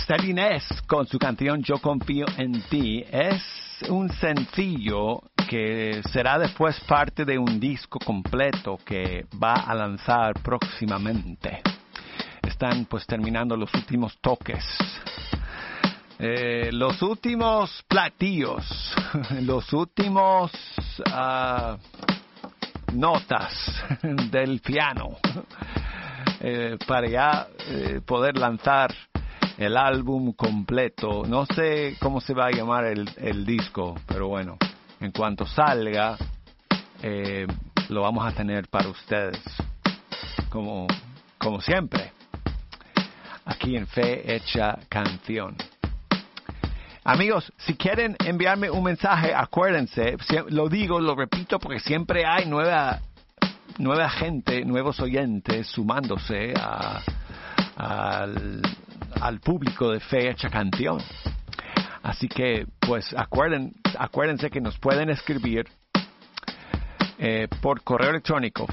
Ser Inés con su canción Yo Confío en Ti es un sencillo que será después parte de un disco completo que va a lanzar próximamente. Están pues terminando los últimos toques, los últimos platillos, los últimos notas del piano para ya poder lanzar el álbum completo. No sé cómo se va a llamar el disco, pero bueno, en cuanto salga, lo vamos a tener para ustedes, como siempre, aquí en Fe Hecha Canción. Amigos, si quieren enviarme un mensaje, acuérdense, lo repito porque siempre hay nueva gente, nuevos oyentes sumándose al público de Fe Hecha Canción. Así que, pues, acuérdense que nos pueden escribir por correo electrónico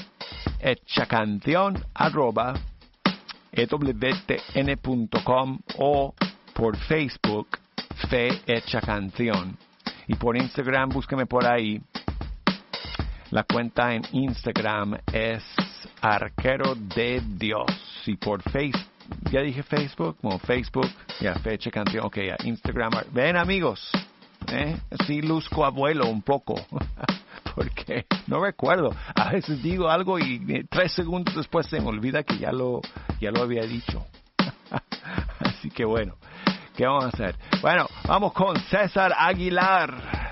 fehechacancion@ewtn.com o por Facebook Fe Hecha Canción, y por Instagram búsqueme por ahí. La cuenta en Instagram es Arquero de Dios, y por Facebook, ya dije Facebook, como Facebook, ya, Fe Hecha Canción, ok, ya, Instagram. Ven, amigos, sí luzco abuelo un poco, porque no recuerdo, a veces digo algo y 3 segundos después se me olvida que ya lo había dicho. Así que bueno, ¿qué vamos a hacer? Bueno, vamos con César Aguilar.